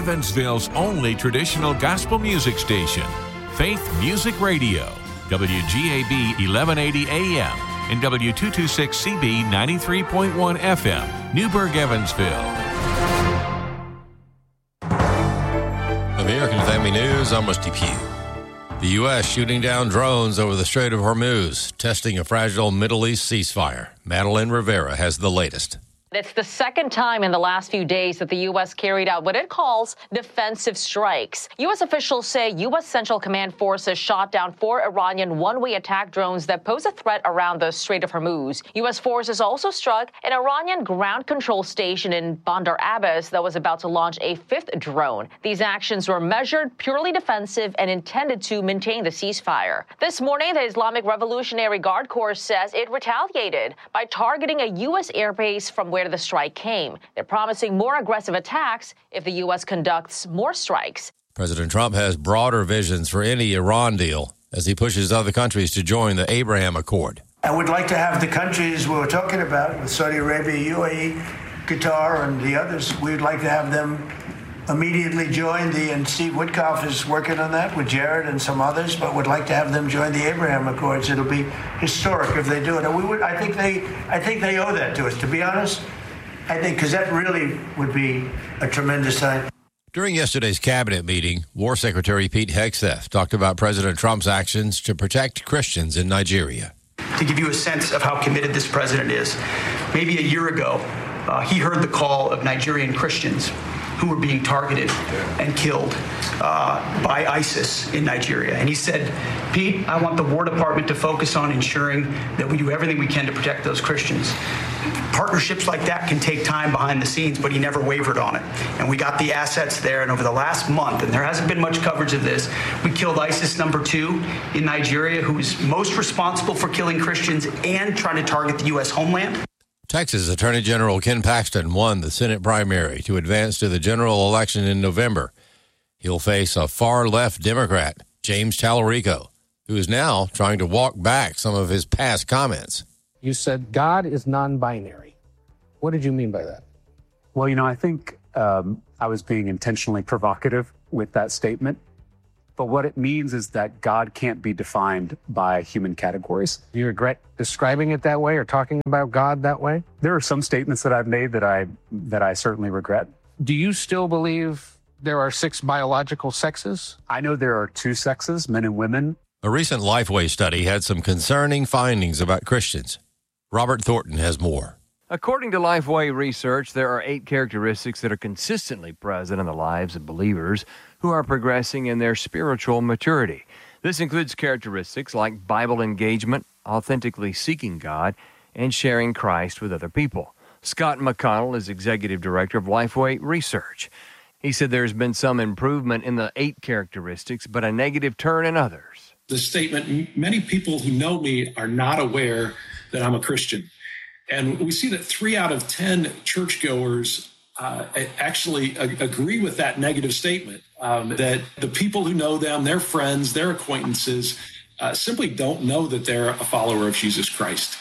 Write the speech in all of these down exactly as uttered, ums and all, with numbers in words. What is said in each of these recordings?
Evansville's only traditional gospel music station, Faith Music Radio, W G A B eleven eighty A M and W two twenty-six C B ninety-three point one F M, Newburgh, Evansville. For the American Family News, I'm Rusty Pugh. The U S shooting down drones over the Strait of Hormuz, testing a fragile Middle East ceasefire. Madeline Rivera has the latest. It's the second time in the last few days that the U S carried out what it calls defensive strikes. U S officials say U S Central Command forces shot down four Iranian one-way attack drones that pose a threat around the Strait of Hormuz. U S forces also struck an Iranian ground control station in Bandar Abbas that was about to launch a fifth drone. These actions were measured, purely defensive, and intended to maintain the ceasefire. This morning, the Islamic Revolutionary Guard Corps says it retaliated by targeting a U S airbase from where where the strike came. They're promising more aggressive attacks if the U S conducts more strikes. President Trump has broader visions for any Iran deal as he pushes other countries to join the Abraham Accord. I would like to have the countries we were talking about with Saudi Arabia, U A E, Qatar, and the others, we'd like to have them immediately join the, and Steve Witkoff is working on that with Jared and some others, but would like to have them join the Abraham Accords. It'll be historic if they do it. And we would, I think they, I think they owe that to us, to be honest. I think, because that really would be a tremendous sign. During yesterday's cabinet meeting, War Secretary Pete Hegseth talked about President Trump's actions to protect Christians in Nigeria. To give you a sense of how committed this president is, maybe a year ago, uh, he heard the call of Nigerian Christians who were being targeted and killed uh, by ISIS in Nigeria. And he said, Pete, I want the War Department to focus on ensuring that we do everything we can to protect those Christians. Partnerships like that can take time behind the scenes, but he never wavered on it. And we got the assets there, and over the last month, and there hasn't been much coverage of this, we killed ISIS number two in Nigeria, who is most responsible for killing Christians and trying to target the U S homeland. Texas Attorney General Ken Paxton won the Senate primary to advance to the general election in November. He'll face a far-left Democrat, James Tallarico, who is now trying to walk back some of his past comments. You said God is non-binary. What did you mean by that? Well, you know, I think um, I was being intentionally provocative with that statement. But what it means is that God can't be defined by human categories. Do you regret describing it that way or talking about God that way? There are some statements that I've made that I that I certainly regret. Do you still believe there are six biological sexes? I know there are two sexes, men and women. A recent Lifeway study had some concerning findings about Christians. Robert Thornton has more. According to Lifeway research, there are eight characteristics that are consistently present in the lives of believers who are progressing in their spiritual maturity. This includes characteristics like Bible engagement, authentically seeking God, and sharing Christ with other people. Scott McConnell is executive director of Lifeway Research. He said there's been some improvement in the eight characteristics, but a negative turn in others. The statement, many people who know me are not aware that I'm a Christian. And we see that three out of ten churchgoers uh, actually a- agree with that negative statement, um, that the people who know them, their friends, their acquaintances, uh, simply don't know that they're a follower of Jesus Christ.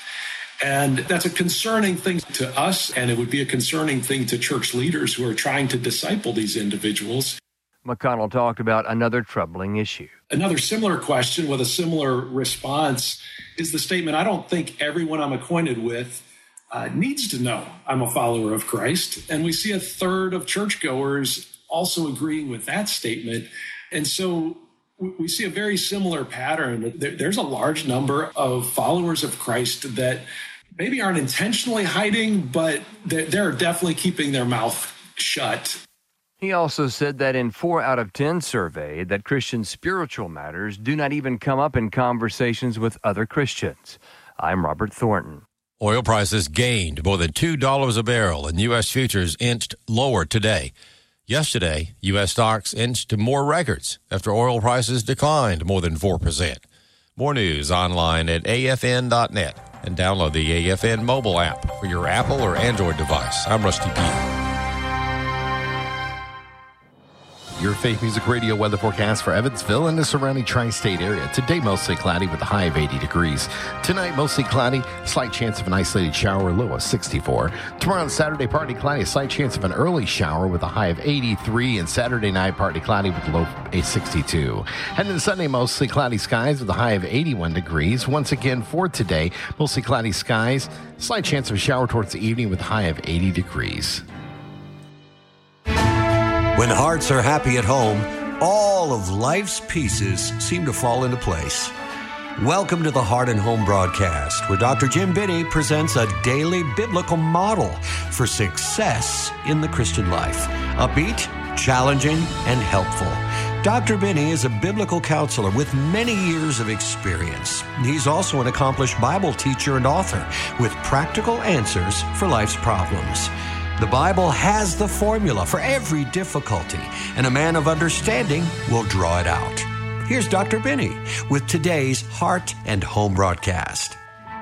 And that's a concerning thing to us, and it would be a concerning thing to church leaders who are trying to disciple these individuals. McConnell talked about another troubling issue. Another similar question with a similar response is the statement, I don't think everyone I'm acquainted with Uh, needs to know I'm a follower of Christ. And we see a third of churchgoers also agreeing with that statement. And so we see a very similar pattern. There's a large number of followers of Christ that maybe aren't intentionally hiding, but they're definitely keeping their mouth shut. He also said that in four out of ten surveyed that Christian spiritual matters do not even come up in conversations with other Christians. I'm Robert Thornton. Oil prices gained more than two dollars a barrel, and U S futures inched lower today. Yesterday, U S stocks inched to more records after oil prices declined more than four percent. More news online at A F N dot net and download the A F N mobile app for your Apple or Android device. I'm Rusty Pugh. Your Faith Music Radio weather forecast for Evansville and the surrounding tri-state area. Today, mostly cloudy with a high of eighty degrees. Tonight, mostly cloudy, slight chance of an isolated shower, low of sixty-four. Tomorrow and Saturday, partly cloudy, a slight chance of an early shower with a high of eighty-three. And Saturday night, partly cloudy with a low of sixty-two. And then Sunday, mostly cloudy skies with a high of eighty-one degrees. Once again, for today, mostly cloudy skies, slight chance of a shower towards the evening with a high of eighty degrees. When hearts are happy at home, all of life's pieces seem to fall into place. Welcome to the Heart and Home broadcast, where Doctor Jim Binney presents a daily biblical model for success in the Christian life. Upbeat, challenging, and helpful. Doctor Binney is a biblical counselor with many years of experience. He's also an accomplished Bible teacher and author with practical answers for life's problems. The Bible has the formula for every difficulty, and a man of understanding will draw it out. Here's Doctor Binney with today's Heart and Home broadcast.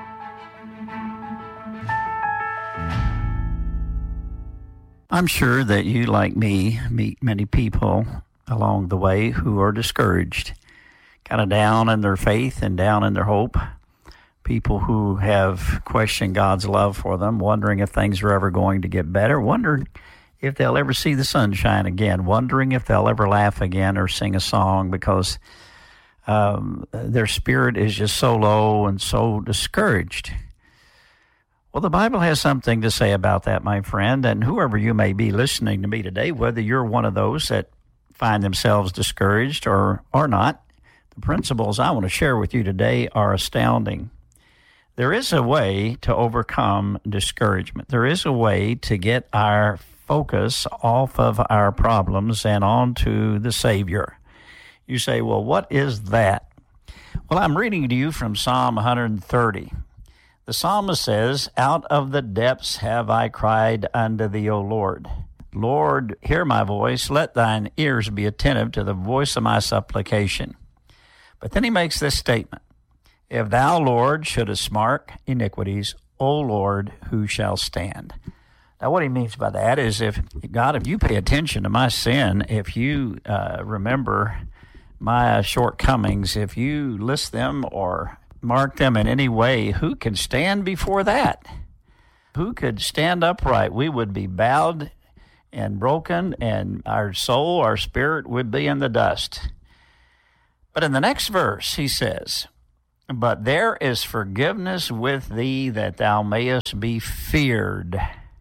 I'm sure that you, like me, meet many people along the way who are discouraged, kind of down in their faith and down in their hope. People who have questioned God's love for them, wondering if things are ever going to get better, wondering if they'll ever see the sunshine again, wondering if they'll ever laugh again or sing a song because um, their spirit is just so low and so discouraged. Well, the Bible has something to say about that, my friend, and whoever you may be listening to me today, whether you're one of those that find themselves discouraged or, or not, the principles I want to share with you today are astounding. There is a way to overcome discouragement. There is a way to get our focus off of our problems and onto the Savior. You say, well, what is that? Well, I'm reading to you from Psalm one thirty. The psalmist says, "Out of the depths have I cried unto thee, O Lord. Lord, hear my voice. Let thine ears be attentive to the voice of my supplication." But then he makes this statement. "If thou, Lord, shouldest mark iniquities, O Lord, who shall stand?" Now, what he means by that is, if God, if you pay attention to my sin, if you uh, remember my shortcomings, if you list them or mark them in any way, who can stand before that? Who could stand upright? We would be bowed and broken, and our soul, our spirit would be in the dust. But in the next verse, he says, "But there is forgiveness with thee, that thou mayest be feared."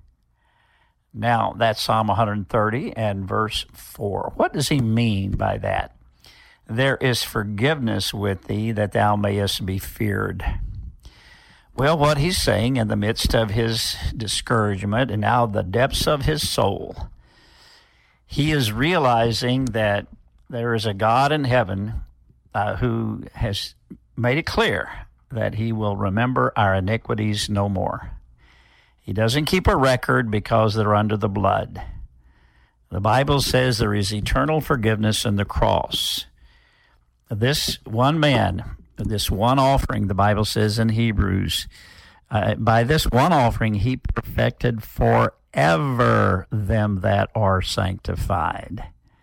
Now, that's Psalm one thirty and verse four. What does he mean by that? There is forgiveness with thee, that thou mayest be feared. Well, what he's saying in the midst of his discouragement and now the depths of his soul, he is realizing that there is a God in heaven uh, who has made it clear that he will remember our iniquities no more. He doesn't keep a record because they're under the blood. The Bible says there is eternal forgiveness in the cross. This one man, this one offering, the Bible says in Hebrews, uh, by this one offering he perfected forever them that are sanctified.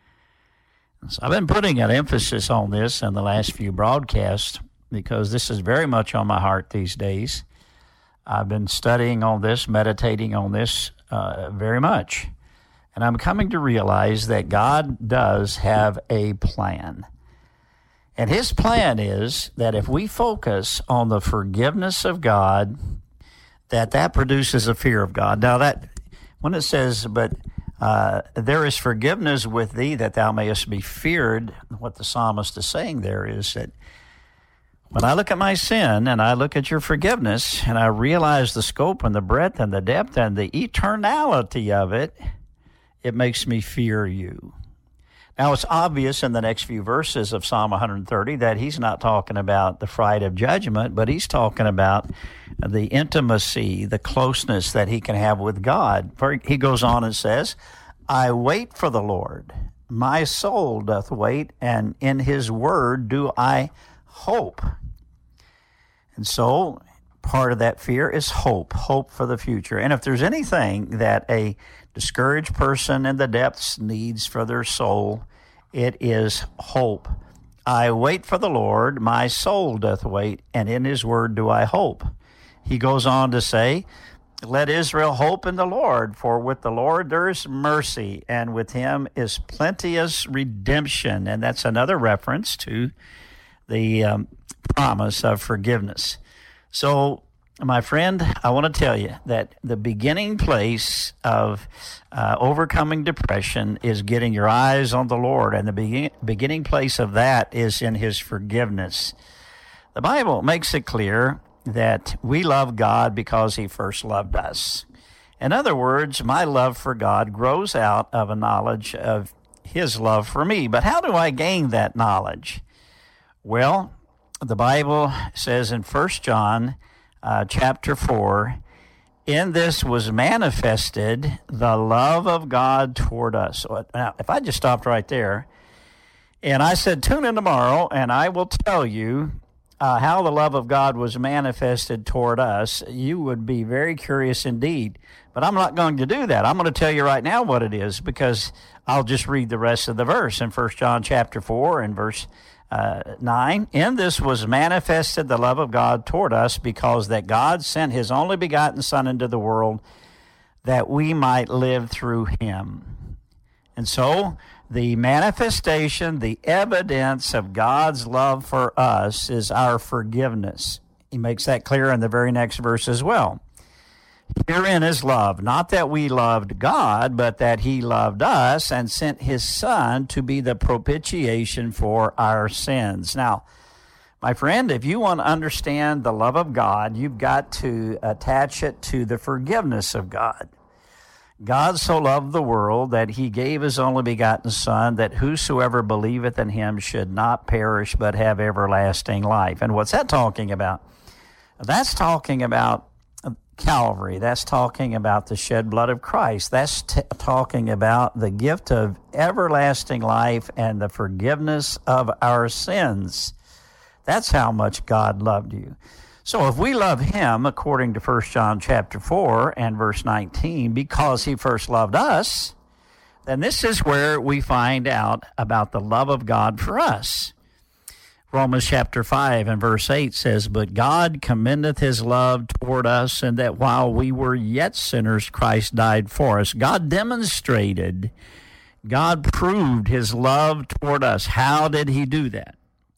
So I've been putting an emphasis on this in the last few broadcasts because this is very much on my heart these days. I've been studying on this, meditating on this uh, very much. And I'm coming to realize that God does have a plan. And his plan is that if we focus on the forgiveness of God, that that produces a fear of God. Now, that when it says, but uh, there is forgiveness with thee, that thou mayest be feared, what the psalmist is saying there is that when I look at my sin and I look at your forgiveness and I realize the scope and the breadth and the depth and the eternality of it, it makes me fear you. Now, it's obvious in the next few verses of Psalm one thirty that he's not talking about the fright of judgment, but he's talking about the intimacy, the closeness that he can have with God. He goes on and says, "I wait for the Lord. My soul doth wait, and in his word do I hope." And so part of that fear is hope, hope for the future. And if there's anything that a discouraged person in the depths needs for their soul, It is hope. I wait for the Lord, my soul doth wait, and in his word do I hope. He goes on to say, let Israel hope in the Lord, for with the Lord there is mercy, and with him is plenteous redemption. And that's another reference to the um, promise of forgiveness. So, my friend, I want to tell you that the beginning place of uh, overcoming depression is getting your eyes on the Lord, and the begin- beginning place of that is in his forgiveness. The Bible makes it clear that we love God because he first loved us. In other words, my love for God grows out of a knowledge of his love for me. But how do I gain that knowledge? Well, the Bible says in First John uh, chapter four, in this was manifested the love of God toward us. So now, if I just stopped right there and I said, tune in tomorrow and I will tell you Uh, how the love of God was manifested toward us, you would be very curious indeed. But I'm not going to do that. I'm going to tell you right now what it is, because I'll just read the rest of the verse in First John chapter four and verse uh, nine. In this was manifested the love of God toward us, because that God sent his only begotten Son into the world that we might live through him. And so the manifestation, the evidence of God's love for us is our forgiveness. He makes that clear in the very next verse as well. Herein is love, not that we loved God, but that he loved us and sent his Son to be the propitiation for our sins. Now, my friend, if you want to understand the love of God, you've got to attach it to the forgiveness of God. God so loved the world that he gave his only begotten Son, that whosoever believeth in him should not perish but have everlasting life. And what's that talking about? That's talking about Calvary. That's talking about the shed blood of Christ. That's t- talking about the gift of everlasting life and the forgiveness of our sins. That's how much God loved you. So if we love him, according to First John chapter four and verse nineteen, because he first loved us, then this is where we find out about the love of God for us. Romans chapter five and verse eight says, but God commendeth his love toward us, and that while we were yet sinners, Christ died for us. God demonstrated, God proved his love toward us. How did he do that?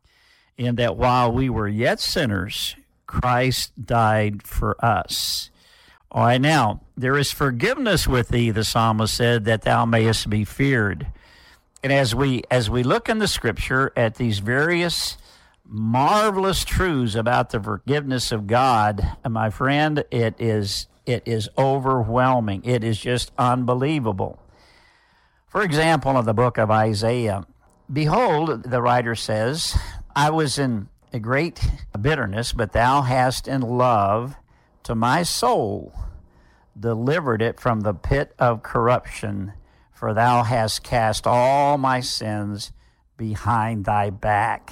In that while we were yet sinners, Christ died for us. All right, now, there is forgiveness with thee, the psalmist said, that thou mayest be feared. And as we as we look in the scripture at these various marvelous truths about the forgiveness of God, my friend, it is it is overwhelming. It is just unbelievable. For example, in the book of Isaiah, behold, the writer says, I was in a great bitterness, but thou hast in love to my soul delivered it from the pit of corruption, for thou hast cast all my sins behind thy back.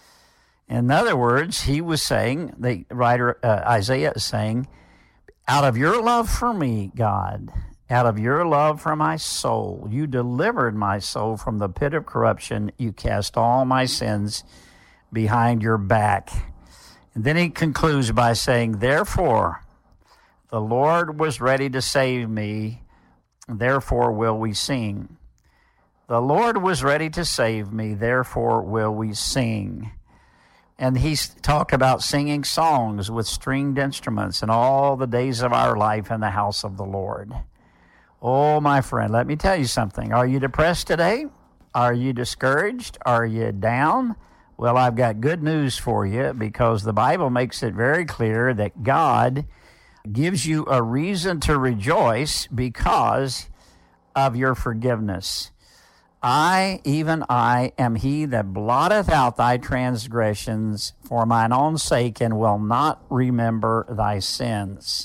In other words, he was saying, the writer uh, Isaiah is saying, out of your love for me, God, out of your love for my soul, you delivered my soul from the pit of corruption. You cast all my sins behind your back. And then he concludes by saying, therefore, the Lord was ready to save me, therefore will we sing. The Lord was ready to save me, therefore will we sing. And he's talked about singing songs with stringed instruments in all the days of our life in the house of the Lord. Oh, my friend, let me tell you something. Are you depressed today? Are you discouraged? Are you down? Well, I've got good news for you, because the Bible makes it very clear that God gives you a reason to rejoice because of your forgiveness. I, even I, am he that blotteth out thy transgressions for mine own sake, and will not remember thy sins.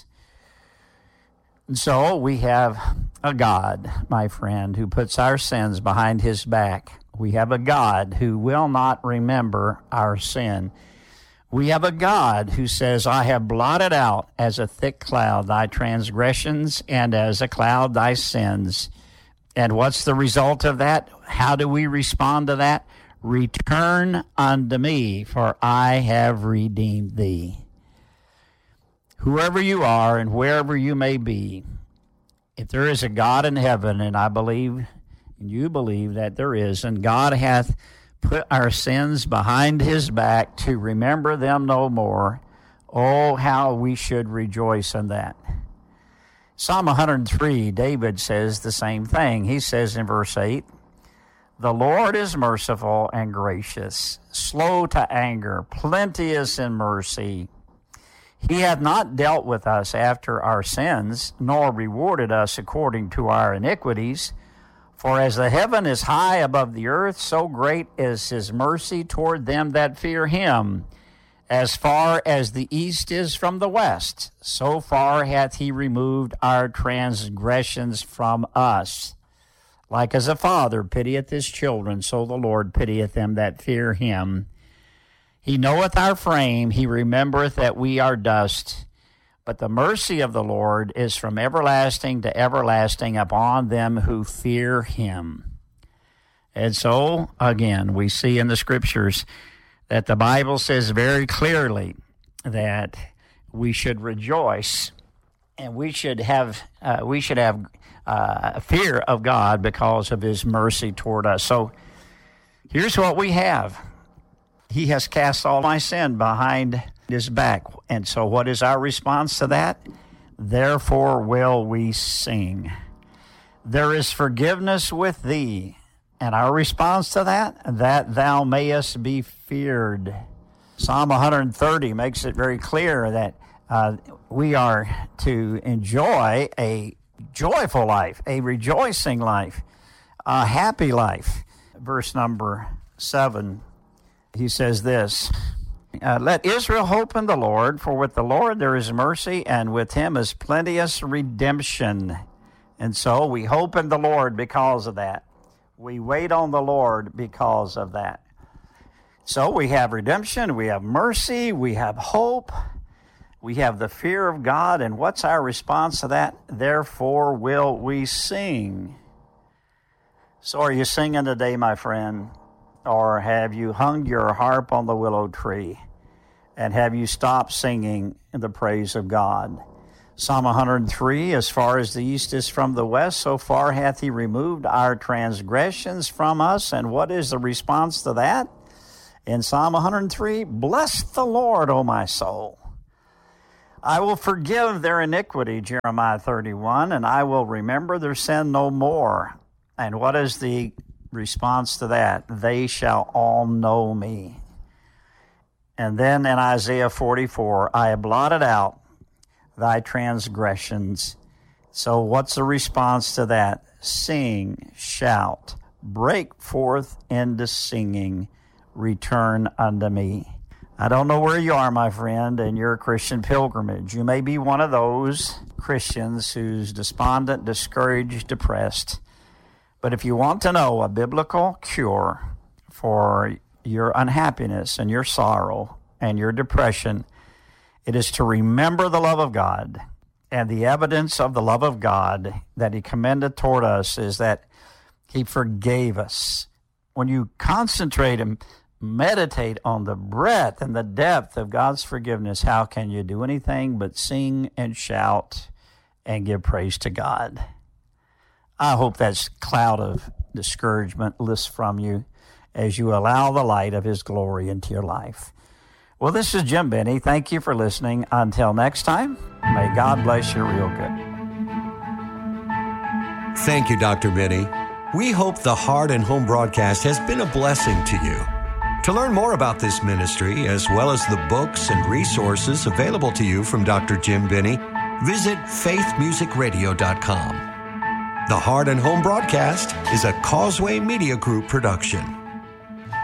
And so we have a God, my friend, who puts our sins behind his back. We have a God who will not remember our sin. We have a God who says, I have blotted out as a thick cloud thy transgressions, and as a cloud thy sins. And what's the result of that? How do we respond to that? Return unto me, for I have redeemed thee. Whoever you are and wherever you may be, if there is a God in heaven, and I believe, and you believe that there is, and God hath put our sins behind his back to remember them no more, oh, how we should rejoice in that. Psalm one hundred three, David says the same thing. He says in verse eight, the Lord is merciful and gracious, slow to anger, plenteous in mercy. He hath not dealt with us after our sins, nor rewarded us according to our iniquities. For as the heaven is high above the earth, so great is his mercy toward them that fear him. As far as the east is from the west, so far hath he removed our transgressions from us. Like as a father pitieth his children, so the Lord pitieth them that fear him. He knoweth our frame, he remembereth that we are dust. But the mercy of the Lord is from everlasting to everlasting upon them who fear him. And so, again, we see in the Scriptures that the Bible says very clearly that we should rejoice and we should have uh, we should have uh, fear of God because of his mercy toward us. So here's what we have. He has cast all my sin behind his back. And so what is our response to that? Therefore will we sing. There is forgiveness with thee. And our response to that, that thou mayest be feared. Psalm one hundred thirty makes it very clear that uh, we are to enjoy a joyful life, a rejoicing life, a happy life. Verse number seven, he says this, uh, let Israel hope in the Lord, for with the Lord there is mercy, and with him is plenteous redemption. And so we hope in the Lord because of that. We wait on the Lord because of that. So we have redemption, we have mercy, we have hope, we have the fear of God. And what's our response to that? Therefore will we sing. So are you singing today, my friend? Or have you hung your harp on the willow tree? And have you stopped singing the praise of God? Psalm one hundred three, as far as the east is from the west, so far hath he removed our transgressions from us. And what is the response to that? In Psalm one hundred three, bless the Lord, O my soul. I will forgive their iniquity, Jeremiah thirty-one, and I will remember their sin no more. And what is the response to that? They shall all know me. And then in Isaiah forty-four, I have blotted out thy transgressions. So what's the response to that? Sing, shout, break forth into singing, return unto me. I don't know where you are, my friend, in your Christian pilgrimage. You may be one of those Christians who's despondent, discouraged, depressed. But if you want to know a biblical cure for your unhappiness and your sorrow and your depression, it is to remember the love of God. And the evidence of the love of God that he commended toward us is that he forgave us. When you concentrate and meditate on the breadth and the depth of God's forgiveness, how can you do anything but sing and shout and give praise to God? I hope that cloud of discouragement lifts from you as you allow the light of his glory into your life. Well, this is Jim Benny. Thank you for listening. Until next time, may God bless you real good. Thank you, Doctor Benny. We hope the Heart and Home broadcast has been a blessing to you. To learn more about this ministry, as well as the books and resources available to you from Doctor Jim Benny, visit faith music radio dot com. The Heart and Home broadcast is a Causeway Media Group production.